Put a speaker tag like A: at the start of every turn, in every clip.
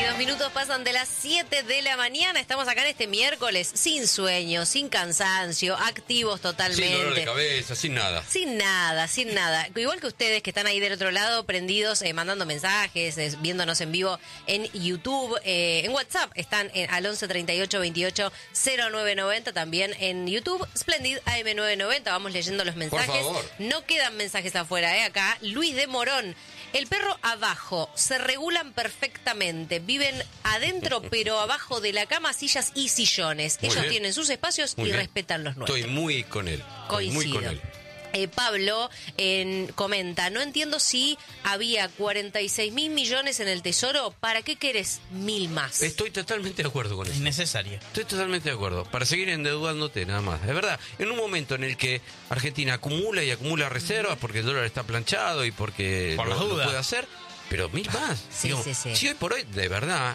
A: 22 minutos pasan de las 7 de la mañana. Estamos acá en este miércoles sin sueño, sin cansancio, activos totalmente.
B: Sin dolor de cabeza, sin nada.
A: Sin nada, sin nada. Igual que ustedes que están ahí del otro lado, prendidos, mandando mensajes, viéndonos en vivo en YouTube, en WhatsApp. Están al 11 38 28 0990, también en YouTube, Splendid AM990. Vamos leyendo los mensajes.
B: Por favor.
A: No quedan mensajes afuera, acá. Luis de Morón. El perro abajo, se regulan perfectamente, viven adentro pero abajo de la cama, sillas y sillones.
B: Muy
A: Ellos
B: bien.
A: tienen sus espacios y respetan los nuestros.
B: Estoy muy con él.
A: Coincido.
B: Muy con él.
A: Pablo comenta, no entiendo si había 46.000 millones en el tesoro, ¿para qué querés 1.000 más?
B: Estoy totalmente de acuerdo con eso.
C: Innecesario.
B: Estoy totalmente de acuerdo. Para seguir endeudándote, nada más. Es verdad, en un momento en el que Argentina acumula y acumula reservas porque el dólar está planchado y porque
C: Por las
B: lo
C: dudas.
B: puede hacer, pero 1.000 más.
A: Sí, sí.
B: Si hoy por hoy, de verdad,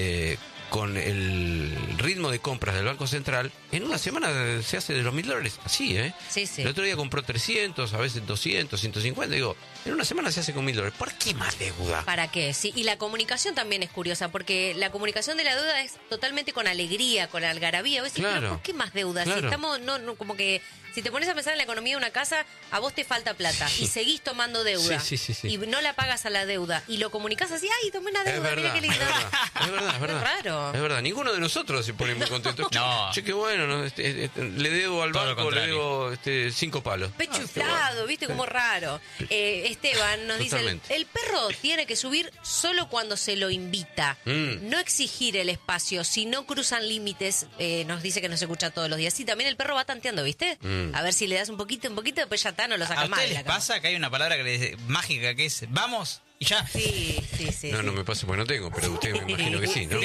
B: con el ritmo de compras del Banco Central, en una semana se hace de los $1.000. Así, ¿eh?
A: Sí, sí.
B: El otro día compró 300, a veces 200, 150. Digo, en una semana se hace con $1.000. ¿Por qué más deuda?
A: ¿Para qué? Sí, y la comunicación también es curiosa, porque la comunicación de la deuda es totalmente con alegría, con algarabía. Vos decís,
B: Claro.
A: pero ¿por qué más deuda?
B: Claro.
A: Si estamos, no, como que, si te pones a pensar en la economía de una casa, a vos te falta plata y seguís tomando deuda.
B: Sí.
A: Y no la pagas a la deuda y lo comunicás así, ¡ay, tomé una
B: Es
A: deuda!
B: verdad,
A: Mira qué lindo.
B: es verdad.
A: Es raro.
B: Es verdad, ninguno de nosotros se pone muy contento.
C: No.
B: Che, qué bueno, ¿no? Le debo al
C: Todo lo
B: banco, le
C: contrario.
B: debo 5 palos.
A: Pecho
B: Qué
A: inflado,
B: bueno.
A: ¿viste? Como raro. Esteban nos dice,
B: Totalmente.
A: el perro tiene que subir solo cuando se lo invita. No exigir el espacio, si no cruzan límites. Nos dice que nos escucha todos los días. Sí, también el perro va tanteando, ¿viste? A ver si le das un poquito, después ya está, no lo
C: ¿A
A: saca más.
C: ustedes
A: de la
C: les
A: cama.
C: pasa que hay una palabra mágica que es vamos y ya?
A: Sí.
B: No me pasa porque no tengo, pero usted me imagino que sí, ¿no?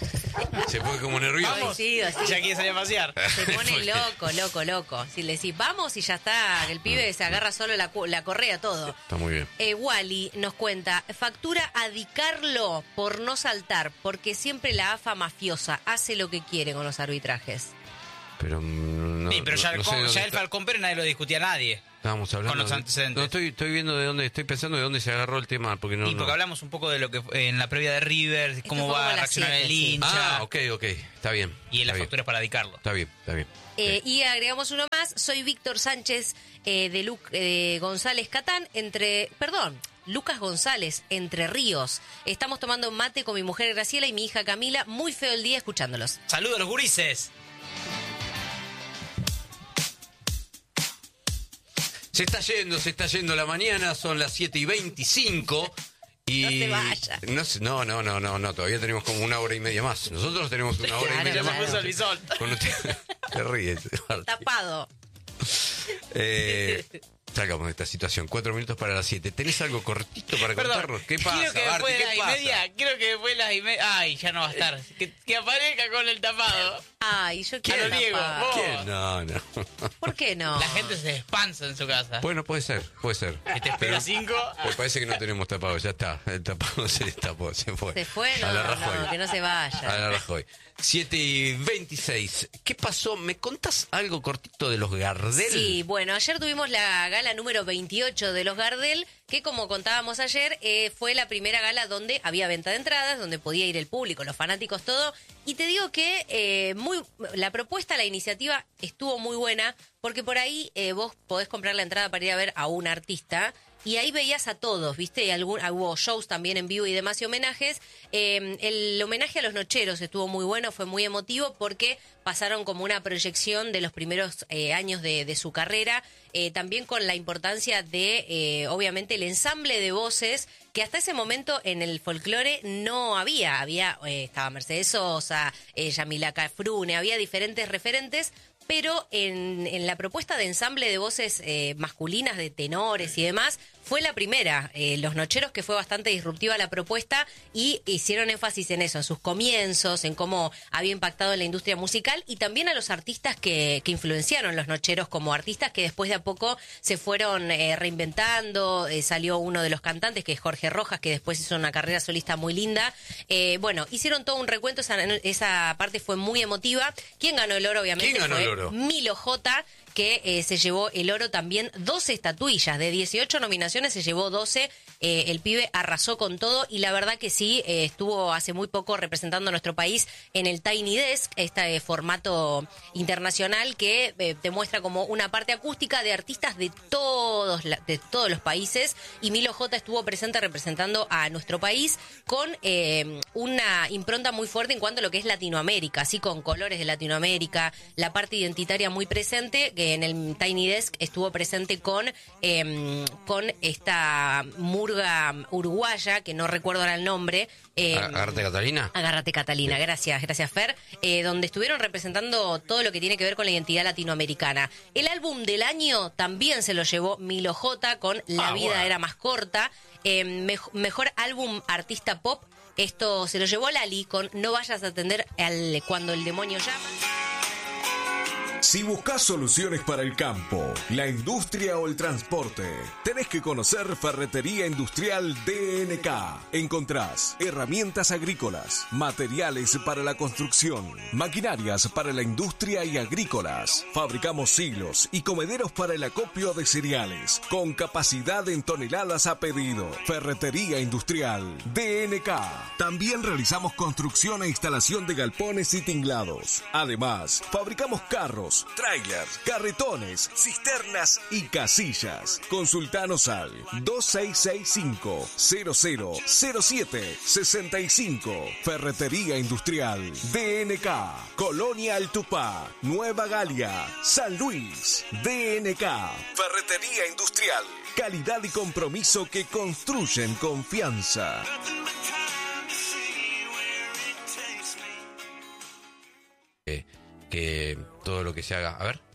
B: Se pone como nervioso.
C: Vamos.
A: Sí, así.
C: Ya quiere salir a pasear.
A: Se pone loco. Si le decís vamos y ya está, el pibe se agarra solo la correa, todo.
B: Está muy bien.
A: Wally nos cuenta, factura a Dicarlo por no saltar, porque siempre la AFA mafiosa hace lo que quiere con los arbitrajes.
B: Pero no,
C: Sí, pero ya,
B: no sé de dónde
C: ya el
B: está.
C: Falcón Pérez nadie lo discutía a nadie.
B: Estábamos hablando.
C: con los antecedentes.
B: No, estoy viendo de dónde, estoy pensando de dónde se agarró el tema, porque no.
C: Y porque hablamos un poco de lo que fue en la previa de River, cómo
A: fue
C: va
A: como
C: a
A: a las
C: reaccionar
A: 7,
C: el
A: sí.
C: hincha.
B: Ok, está bien.
C: Y en las
B: está
C: facturas para dedicarlo.
B: Está bien.
A: Y agregamos uno más, soy Víctor Sánchez de González Catán, Lucas González, Entre Ríos. Estamos tomando mate con mi mujer Graciela y mi hija Camila, muy feo el día escuchándolos.
C: ¡Saludos a los gurises!
B: Se está yendo la mañana, son las 7:25. Y
A: No se vaya.
B: No, todavía tenemos como 1 hora y media más. Nosotros tenemos 1 hora y media
A: Claro.
B: más.
C: Puso el bisol.
B: Con usted. Te ríes.
A: Tapado.
B: Salgamos de esta situación. 4 minutos para las 7. ¿Tenés algo cortito para contarnos? ¿Qué pasa,
C: quiero que
B: Barty?
C: después de
B: ¿Qué
C: las y
B: pasa?
C: media, quiero que después de las y media... Ay, ya no va a estar. Que aparezca con el tapado.
A: Ay, yo quiero
C: A lo Diego,
A: tapar.
C: vos.
B: ¿Quién? No.
A: ¿Por qué no?
C: La gente se despansa en su casa.
B: Bueno, puede ser.
C: Que te espera 5.
B: Me parece que no tenemos tapado, ya está. El tapado se destapó, se fue.
A: Se fue,
B: A la Rajoy.
A: no, que no se vaya.
B: A la Rajoy. 7:26. ¿Qué pasó? ¿Me contás algo cortito de los Gardel?
A: Sí, bueno, ayer tuvimos la gala número 28 de los Gardel, que como contábamos ayer, fue la primera gala donde había venta de entradas, donde podía ir el público, los fanáticos, todo. Y te digo que la propuesta, la iniciativa estuvo muy buena, porque por ahí vos podés comprar la entrada para ir a ver a un artista. Y ahí veías a todos, ¿viste? Y hubo shows también en vivo y demás y homenajes. El homenaje a los Nocheros estuvo muy bueno, fue muy emotivo porque pasaron como una proyección de los primeros años de su carrera, también con la importancia de, obviamente, el ensamble de voces que hasta ese momento en el folclore no había. Estaba Mercedes Sosa, Yamila Cafrune, había diferentes referentes. Pero en la propuesta de ensamble de voces masculinas, de tenores y demás, fue la primera. Los Nocheros, que fue bastante disruptiva la propuesta, y hicieron énfasis en eso, en sus comienzos, en cómo había impactado en la industria musical, y también a los artistas que influenciaron los Nocheros como artistas, que después de a poco se fueron reinventando. Salió uno de los cantantes, que es Jorge Rojas, que después hizo una carrera solista muy linda. Hicieron todo un recuento, esa parte fue muy emotiva. ¿Quién ganó el oro? Obviamente
B: ¿Quién ganó
A: fue
B: el oro?
A: Milo J, que se llevó el oro también, 12 estatuillas, de 18 nominaciones se llevó 12, el pibe arrasó con todo y la verdad que sí, estuvo hace muy poco representando a nuestro país en el Tiny Desk, este formato internacional que te muestra como una parte acústica de artistas de todos los países, y Milo J estuvo presente representando a nuestro país con una impronta muy fuerte en cuanto a lo que es Latinoamérica, así con colores de Latinoamérica, la parte identitaria muy presente, que en el Tiny Desk estuvo presente con esta murga uruguaya, que no recuerdo ahora el nombre.
B: ¿Agárrate, Catalina?
A: Agárrate, Catalina, gracias Fer, donde estuvieron representando todo lo que tiene que ver con la identidad latinoamericana. El álbum del año también se lo llevó Milo J con La vida era más corta. Mejor álbum artista pop, esto se lo llevó Lali con No vayas a atender cuando el demonio llama.
D: Si buscas soluciones para el campo, la industria o el transporte, tenés que conocer Ferretería Industrial DNK. Encontrás herramientas agrícolas, materiales para la construcción, maquinarias para la industria y agrícolas. Fabricamos silos y comederos para el acopio de cereales, con capacidad en toneladas a pedido. Ferretería Industrial DNK. También realizamos construcción e instalación de galpones y tinglados. Además, fabricamos carros, trailers, carretones, cisternas y casillas. Consultanos al 2665-000765. Ferretería Industrial DNK. Colonia Altupá, Nueva Galia, San Luis. DNK. Ferretería Industrial. Calidad y compromiso que construyen confianza.
B: Que todo lo que se haga... A ver...